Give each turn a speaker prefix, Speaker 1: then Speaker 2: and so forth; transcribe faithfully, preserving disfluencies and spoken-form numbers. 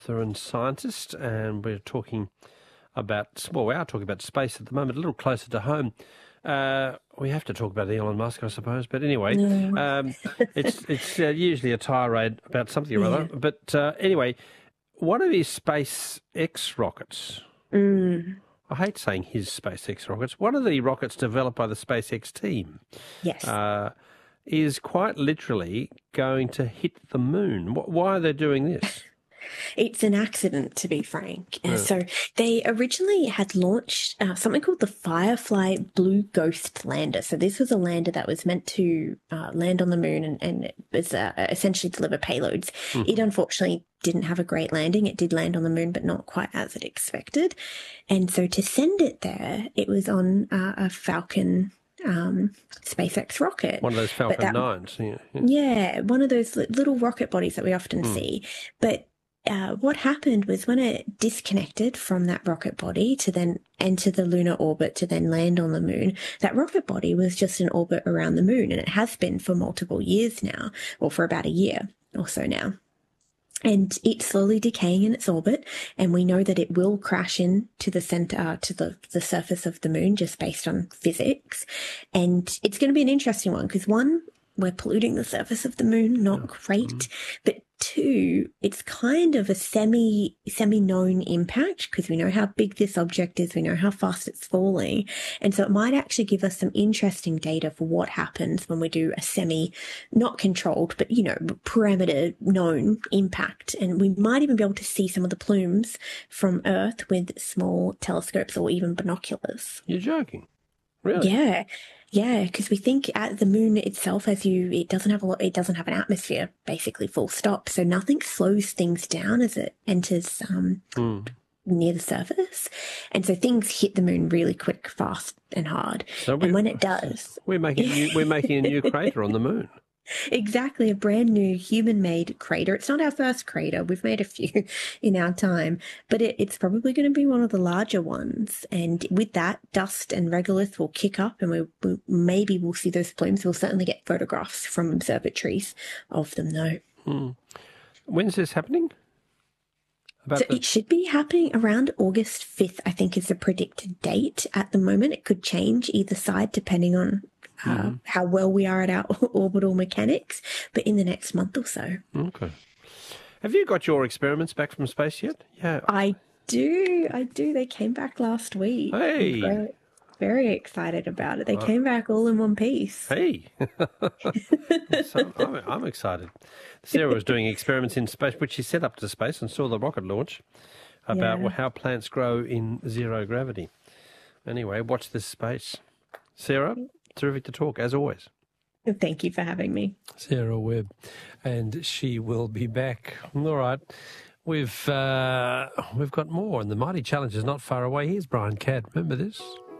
Speaker 1: and scientist, and we're talking about, well, we are talking about space at the moment, a little closer to home. Uh, we have to talk about Elon Musk, I suppose, but anyway,
Speaker 2: No.
Speaker 1: um, it's it's uh, usually a tirade about something or
Speaker 2: Yeah.
Speaker 1: other. But uh, anyway, one of his SpaceX rockets,
Speaker 2: Mm.
Speaker 1: I hate saying his SpaceX rockets, one of the rockets developed by the SpaceX team,
Speaker 2: Yes.
Speaker 1: uh, is quite literally going to hit the moon. Wh- Why are they doing this?
Speaker 2: It's an accident, to be frank. Uh,
Speaker 1: Yeah.
Speaker 2: So they originally had launched uh, something called the Firefly Blue Ghost lander. So this was a lander that was meant to uh, land on the moon and, and it was uh, essentially deliver payloads. It unfortunately didn't have a great landing. It did land on the moon, but not quite as it expected. And so to send it there, it was on uh, a Falcon um, SpaceX rocket.
Speaker 1: One of those Falcon
Speaker 2: that-
Speaker 1: nines. Yeah, yeah.
Speaker 2: Yeah, one of those li- little rocket bodies that we often
Speaker 1: Hmm.
Speaker 2: see. But uh, what happened was when it disconnected from that rocket body to then enter the lunar orbit to then land on the moon, that rocket body was just in orbit around the moon, and it has been for multiple years now, or for about a year or so now. And it's slowly decaying in its orbit, and we know that it will crash into the center, uh, to the, the surface of the moon just based on physics. And it's going to be an interesting one because, one, we're polluting the surface of the moon, not great. But two, it's kind of a semi, semi-known impact because we know how big this object is, we know how fast it's falling. And so it might actually give us some interesting data for what happens when we do a semi, not controlled, but, you know, parameter known impact. And we might even be able to see some of the plumes from Earth with small telescopes or even binoculars.
Speaker 1: You're joking. Really?
Speaker 2: Yeah. Yeah, because we think at the moon itself, as you, it doesn't have a lot, it doesn't have an atmosphere, basically, full stop. So nothing slows things down as it enters um,
Speaker 1: Mm.
Speaker 2: near the surface, and so things hit the moon really quick, fast, and hard.
Speaker 1: So we-
Speaker 2: and when it does,
Speaker 1: We're making a new, we're making a new crater on the moon.
Speaker 2: exactly, a brand new human-made crater. It's not our first crater. We've made a few in our time, but it, it's probably going to be one of the larger ones. And with that, dust and regolith will kick up, and we, we maybe we'll see those plumes. We'll certainly get photographs from observatories of them, though.
Speaker 1: Mm. When's this happening? About
Speaker 2: So
Speaker 1: the-
Speaker 2: it should be happening around August fifth, I think, is the predicted date. At the moment, it could change either side depending on uh, how well we are at our orbital mechanics, but in the next month or so.
Speaker 1: Okay. Have you got your experiments back from space yet? Yeah.
Speaker 2: I do, I do. They came back last week.
Speaker 1: Hey.
Speaker 2: I'm very, very excited about it. They came back all in one piece.
Speaker 1: Hey. So I'm, I'm excited. Sarah was doing experiments in space, which she set up to space and saw the rocket launch about
Speaker 2: Yeah.
Speaker 1: how plants grow in zero gravity. Anyway, watch this space. Sarah, terrific to talk, as always.
Speaker 2: Thank you for having me.
Speaker 1: Sarah Webb, and she will be back. All right, we've uh, we've got more, and the mighty challenge is not far away. Here's Brian Cadd. Remember this?